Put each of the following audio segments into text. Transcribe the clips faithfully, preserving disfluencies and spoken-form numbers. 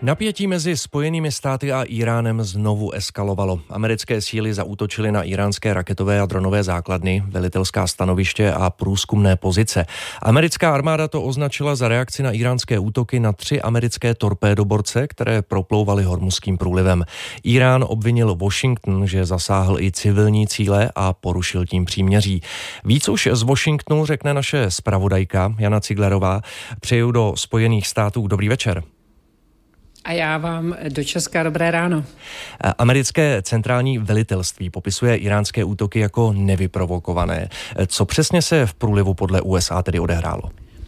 Napětí mezi Spojenými státy a Íránem znovu eskalovalo. Americké síly zaútočily na íránské raketové a dronové základny, velitelská stanoviště a průzkumné pozice. Americká armáda to označila za reakci na íránské útoky na tři americké torpédoborce, které proplouvaly Hormuzským průlivem. Írán obvinil Washington, že zasáhl i civilní cíle a porušil tím příměří. Víc už z Washingtonu řekne naše zpravodajka Jana Ciglerová. Přeju do Spojených států. Dobrý večer. A já vám do Česka dobré ráno. Americké centrální velitelství popisuje íránské útoky jako nevyprovokované. Co přesně se v průlivu podle U S A tedy odehrálo?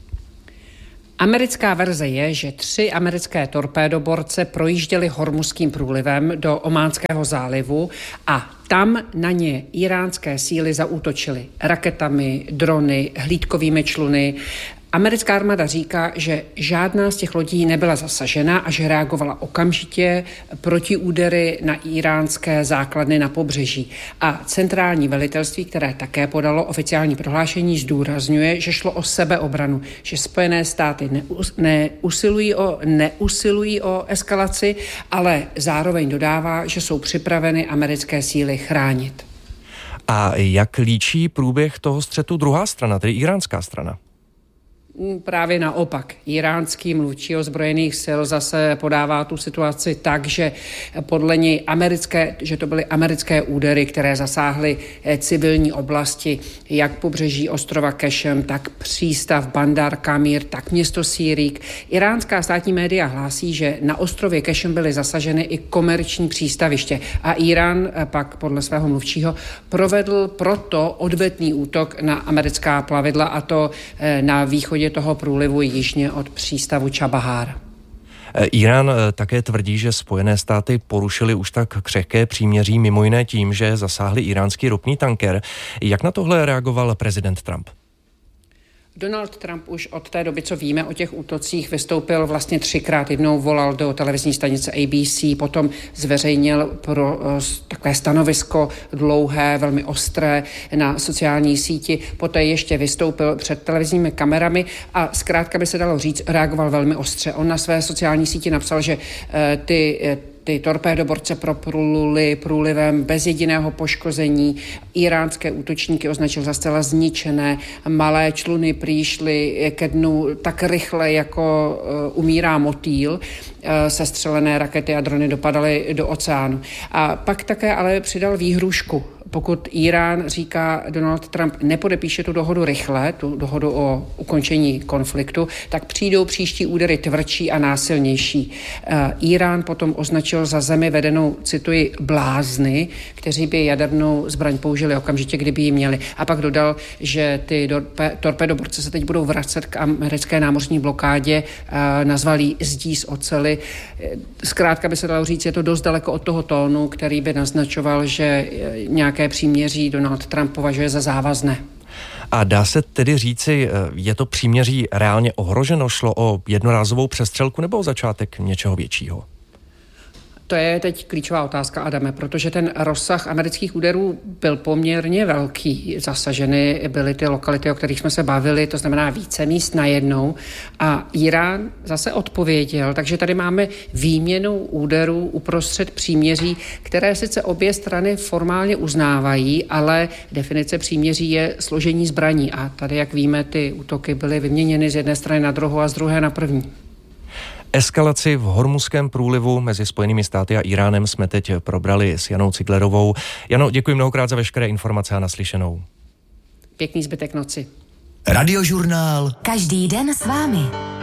Americká verze je, že tři americké torpédoborce projížděly Hormuzským průlivem do Ománského zálivu a tam na ně íránské síly zaútočily raketami, drony, hlídkovými čluny. Americká armáda říká, že žádná z těch lodí nebyla zasažena a že reagovala okamžitě proti údery na íránské základny na pobřeží. A centrální velitelství, které také podalo oficiální prohlášení, zdůrazňuje, že šlo o sebeobranu, že Spojené státy neus, neusilují, o, neusilují o eskalaci, ale zároveň dodává, že jsou připraveny americké síly chránit. A jak líčí průběh toho střetu druhá strana, tedy íránská strana? Právě naopak. Iránský mluvčí ozbrojených sil zase podává tu situaci tak, že podle něj americké, že to byly americké údery, které zasáhly civilní oblasti, jak pobřeží ostrova Kešem, tak přístav Bandar Kamir, tak město Sýrík. Iránská státní média hlásí, že na ostrově Kešem byly zasaženy i komerční přístaviště a Irán pak podle svého mluvčího provedl proto odvetný útok na americká plavidla, a to na východě toho průlivu jižně od přístavu Čabahár. Irán také tvrdí, že Spojené státy porušily už tak křehké příměří mimo jiné tím, že zasáhli iránský ropný tanker. Jak na tohle reagoval prezident Trump? Donald Trump už od té doby, co víme o těch útocích, vystoupil vlastně třikrát. Jednou volal do televizní stanice A B C, potom zveřejnil pro uh, takové stanovisko dlouhé, velmi ostré na sociální síti, poté ještě vystoupil před televizními kamerami a zkrátka by se dalo říct, reagoval velmi ostře. On na své sociální síti napsal, že uh, ty uh, Ty torpédoborce propluly průlivem bez jediného poškození. Iránské útočníky označil za zcela zničené. Malé čluny prý šly ke dnu tak rychle, jako uh, umírá motýl. Uh, sestřelené rakety a drony dopadaly do oceánu. A pak také ale přidal výhrůžku. Pokud Irán, říká Donald Trump, nepodepíše tu dohodu rychle, tu dohodu o ukončení konfliktu, tak přijdou příští údery tvrdší a násilnější. Irán potom označil za zemi vedenou, cituji, blázny, kteří by jadernou zbraň použili okamžitě, kdyby ji měli. A pak dodal, že ty torpédoborce se teď budou vracet k americké námořní blokádě, nazval ji zdí z oceli. Zkrátka by se dalo říct, je to dost daleko od toho tónu, který by naznačoval, že nějaké příměří Donald Trump považuje za závazné. A dá se tedy říci, je to příměří reálně ohroženo? Šlo o jednorázovou přestřelku nebo o začátek něčeho většího? To je teď klíčová otázka, Adame, protože ten rozsah amerických úderů byl poměrně velký. Zasaženy byly ty lokality, o kterých jsme se bavili, to znamená více míst najednou. A Irán zase odpověděl, takže tady máme výměnu úderů uprostřed příměří, které sice obě strany formálně uznávají, ale definice příměří je složení zbraní. A tady, jak víme, ty útoky byly vyměněny z jedné strany na druhou a z druhé na první. Eskalaci v Hormuzském průlivu mezi Spojenými státy a Iránem jsme teď probrali s Janou Ciglerovou. Jano, děkuji mnohokrát za veškeré informace a naslyšenou. Pěkný zbytek noci. Radiožurnál. Každý den s vámi.